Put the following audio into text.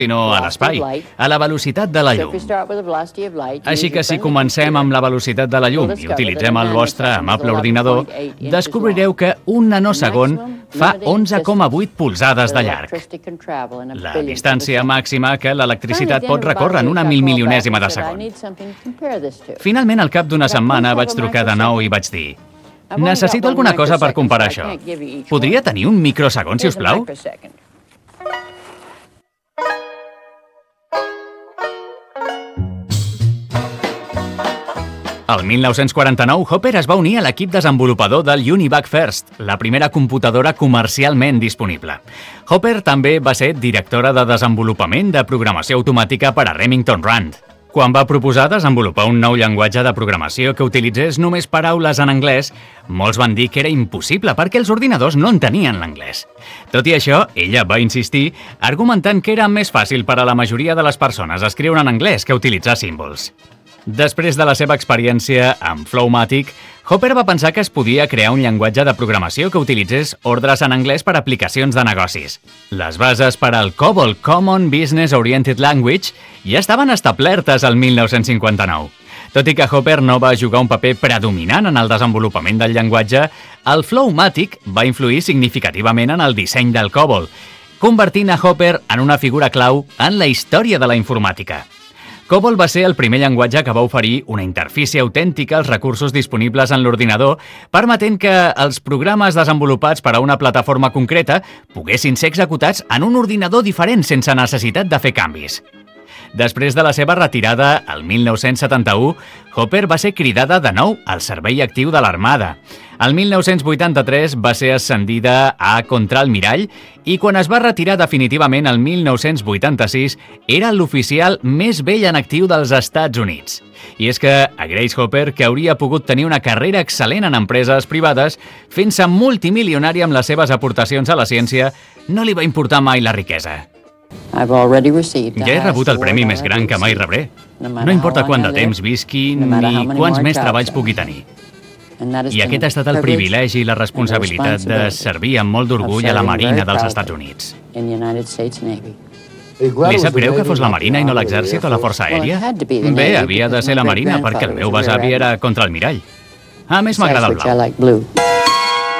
sinó a l'espai, a la velocitat de la llum. Així que si comencem amb la velocitat de la llum i utilitzem el vostre amable ordinador, descobrireu que un nanosegon fa 11,8 polzades de llarg. La distància màxima que l'electricitat pot recórrer en una milmilionèsima de segon. Finalment, al cap d'una setmana, vaig trucar de nou i vaig dir: necessito alguna cosa per comparar això. Podria tenir un microsegon, si us plau? El 1949, Hopper es va unir a l'equip desenvolupador del Univac First, la primera computadora comercialment disponible. Hopper també va ser directora de desenvolupament de programació automàtica per a Remington Rand. Quan va proposar desenvolupar un nou llenguatge de programació que utilitzés només paraules en anglès, molts van dir que era impossible perquè els ordinadors no entenien l'anglès. Tot i això, ella va insistir, argumentant que era més fàcil per a la majoria de les persones escriure en anglès que utilitzar símbols. Després de la seva experiència amb Flowmatic, Hopper va pensar que es podia crear un llenguatge de programació que utilitzés ordres en anglès per a aplicacions de negocis. Les bases per al COBOL, Common Business Oriented Language, ja estaven establertes el 1959. Tot i que Hopper no va jugar un paper predominant en el desenvolupament del llenguatge, el Flowmatic va influir significativament en el disseny del COBOL, convertint a Hopper en una figura clau en la història de la informàtica. COBOL va ser el primer llenguatge que va oferir una interfície autèntica als recursos disponibles en l'ordinador, permetent que els programes desenvolupats per a una plataforma concreta poguessin ser executats en un ordinador diferent sense necessitat de fer canvis. Després de la seva retirada, el 1971, Hopper va ser cridada de nou al servei actiu de l'Armada. El 1983 va ser ascendida a contraalmirall i quan es va retirar definitivament el 1986 era l'oficial més vell en actiu dels Estats Units. I és que a Grace Hopper, que hauria pogut tenir una carrera excel·lent en empreses privades, fent-se multimilionària amb les seves aportacions a la ciència, no li va importar mai la riquesa. Ja he rebut el premi més gran que mai rebré. No importa quant de temps visqui ni quants més treballs pugui tenir. I aquest ha estat el privilegi i la responsabilitat de servir amb molt d'orgull a la Marina dels Estats Units. Li sap greu que fos la Marina i no l'Exèrcit o la Força Aèria? Bé, havia de ser la Marina perquè el meu besavi era contraalmirall. A més, m'agrada el blau.